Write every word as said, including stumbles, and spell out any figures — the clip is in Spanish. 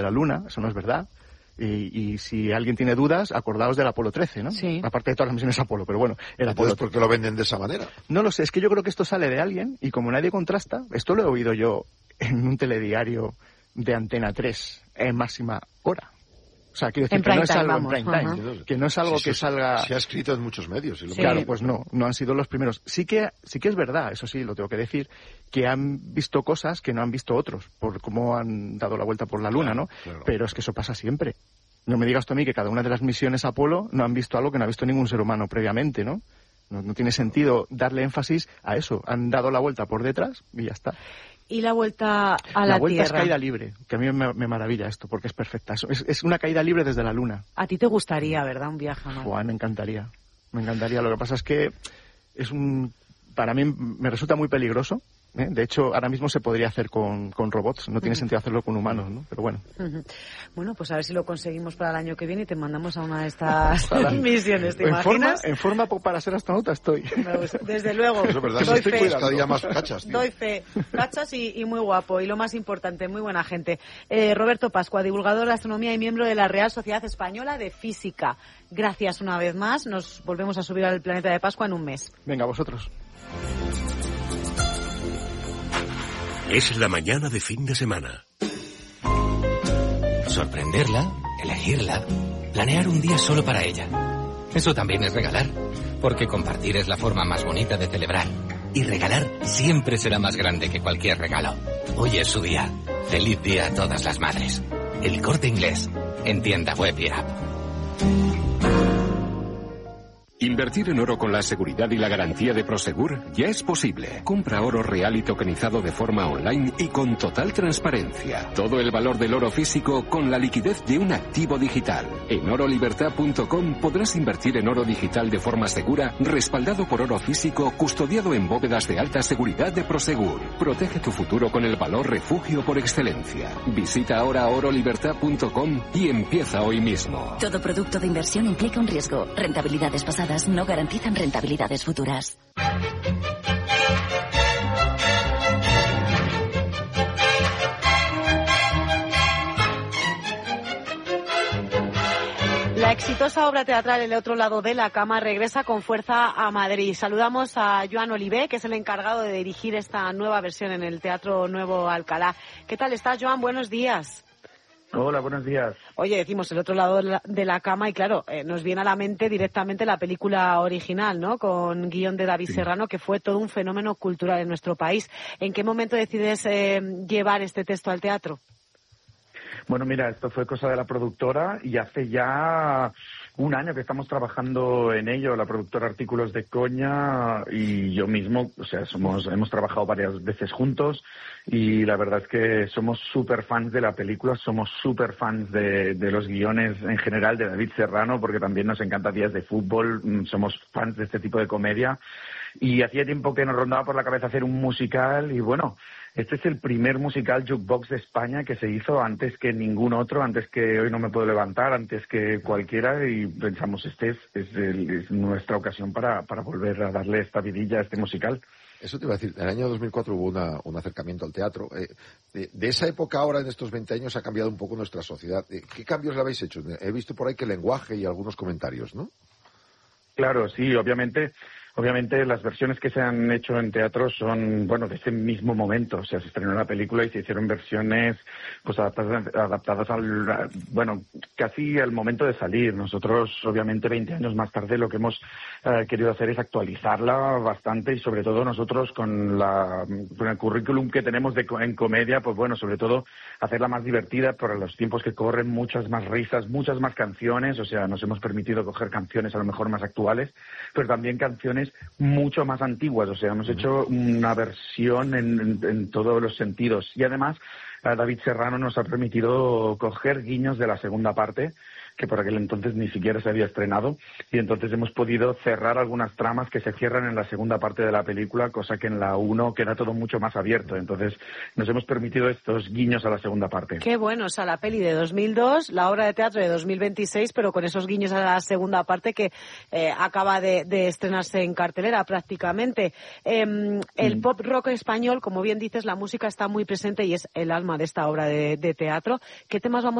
la Luna, eso no es verdad. Y, y si alguien tiene dudas, acordaos del Apolo trece, ¿no? Sí. Aparte de todas las misiones Apolo, pero bueno, el Apolo. ¿Por qué lo venden de esa manera? No lo sé, es que yo creo que esto sale de alguien y como nadie contrasta, esto lo he oído yo en un telediario de Antena tres en máxima hora. O sea, quiero decir en que no es time, algo vamos. en prime time, uh-huh. que no es algo sí, que sí, salga... Se ha escrito en muchos medios. ¿Sí? Claro, pues no, no han sido los primeros. Sí que, sí que es verdad, eso sí, lo tengo que decir, que han visto cosas que no han visto otros, por cómo han dado la vuelta por la Luna, claro, ¿no? Claro. Pero es que eso pasa siempre. No me digas tú a mí que cada una de las misiones Apolo no han visto algo que no ha visto ningún ser humano previamente, ¿no? No, no tiene sentido darle énfasis a eso. Han dado la vuelta por detrás y ya está. Y la vuelta a la, la vuelta Tierra. es caída libre, que a mí me, me maravilla esto, porque es perfecta. Es, es una caída libre desde la Luna. A ti te gustaría, ¿verdad? Un viaje a Marte. Buah, me encantaría. Me encantaría. Lo que pasa es que es un... Para mí me resulta muy peligroso. ¿eh? De hecho, ahora mismo se podría hacer con, con robots. No tiene uh-huh. sentido hacerlo con humanos, ¿no? Pero bueno. Uh-huh. Bueno, pues a ver si lo conseguimos para el año que viene y te mandamos a una de estas misiones, ¿te en imaginas? Forma, en forma para ser astronauta estoy. Desde luego. Eso es verdad, doy sí, fe. cada día más cachas, tío. Doy fe. Cachas y, y muy guapo. Y lo más importante, muy buena gente. Eh, Roberto Pascua, divulgador de astronomía y miembro de la Real Sociedad Española de Física. Gracias una vez más. Nos volvemos a subir al planeta de Pascua en un mes. Venga, vosotros. Es la mañana de fin de semana. Sorprenderla, elegirla, planear un día solo para ella. Eso también es regalar, porque compartir es la forma más bonita de celebrar. Y regalar siempre será más grande que cualquier regalo. Hoy es su día. Feliz día a todas las madres. El Corte Inglés, en tienda web y app. Invertir en oro con la seguridad y la garantía de Prosegur ya es posible. Compra oro real y tokenizado de forma online y con total transparencia. Todo el valor del oro físico con la liquidez de un activo digital. En oro libertad punto com podrás invertir en oro digital de forma segura, respaldado por oro físico, custodiado en bóvedas de alta seguridad de Prosegur. Protege tu futuro con el valor refugio por excelencia. Visita ahora oro libertad punto com y empieza hoy mismo. Todo producto de inversión implica un riesgo. Rentabilidades pasadas no garantizan rentabilidades futuras. La exitosa obra teatral El otro lado de la cama regresa con fuerza a Madrid. Saludamos a Joan Olivé, que es el encargado de dirigir esta nueva versión en el Teatro Nuevo Alcalá. ¿Qué tal estás, Joan? Buenos días. Hola, buenos días. Oye, decimos El otro lado de la, de la cama y claro, eh, nos viene a la mente directamente la película original, ¿no? Con guión de David sí. Serrano, que fue todo un fenómeno cultural en nuestro país. ¿En qué momento decides eh, llevar este texto al teatro? Bueno, mira, esto fue cosa de la productora y hace ya un año que estamos trabajando en ello, la productora Artículos de Coña y yo mismo, o sea, somos hemos trabajado varias veces juntos y la verdad es que somos súper fans de la película, somos súper fans de, de los guiones en general de David Serrano, porque también nos encanta Días de Fútbol, somos fans de este tipo de comedia y hacía tiempo que nos rondaba por la cabeza hacer un musical y bueno, este es el primer musical jukebox de España que se hizo antes que ningún otro, antes que Hoy no me puedo levantar, antes que cualquiera y pensamos, este es, es, el, es nuestra ocasión para, para volver a darle esta vidilla a este musical. Eso te iba a decir, en el año dos mil cuatro hubo una, un acercamiento al teatro. Eh, de, de esa época ahora, en estos veinte años, ha cambiado un poco nuestra sociedad. Eh, ¿Qué cambios le habéis hecho? He visto por ahí que el lenguaje y algunos comentarios, ¿no? Claro, sí, obviamente... Obviamente las versiones que se han hecho en teatro son, bueno, de ese mismo momento. O sea, se estrenó la película y se hicieron versiones pues adaptadas, adaptadas al, bueno, casi al momento de salir. Nosotros, obviamente, veinte años más tarde, lo que hemos eh, querido hacer es actualizarla bastante y sobre todo nosotros con, la, con el currículum que tenemos de, en comedia, pues bueno, sobre todo hacerla más divertida por los tiempos que corren, muchas más risas, muchas más canciones. O sea, nos hemos permitido coger canciones a lo mejor más actuales, pero también canciones mucho más antiguas, o sea, hemos hecho una versión en, en, en todos los sentidos y además David Serrano nos ha permitido coger guiños de la segunda parte que por aquel entonces ni siquiera se había estrenado, y entonces hemos podido cerrar algunas tramas que se cierran en la segunda parte de la película, cosa que en la uno queda todo mucho más abierto. Entonces nos hemos permitido estos guiños a la segunda parte. Qué bueno, o sea, la peli de dos mil dos, la obra de teatro de dos mil veintiséis, pero con esos guiños a la segunda parte que eh, acaba de, de estrenarse en cartelera prácticamente. Eh, el mm. pop rock español, como bien dices, la música está muy presente y es el alma de esta obra de, de teatro. ¿Qué temas vamos